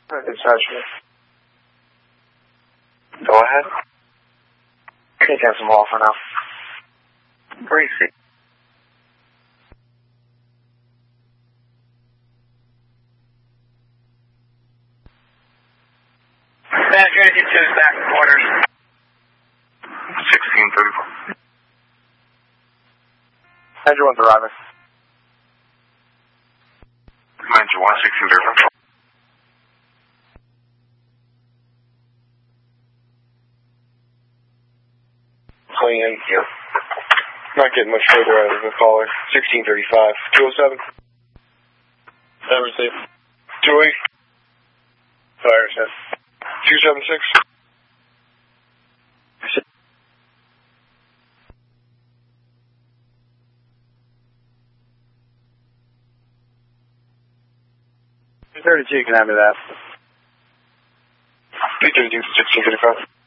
Dispatcher. Go ahead. Can't have some off for now. Briefly. Manager, I need to back quarters. 1634. Manager 1's arriving. Manager 1, 1634. 28, yeah. Not getting much further out of the caller. 1635. 207. That receive. 28. Fire set. 276. P32, can I have me that? P32, 1635.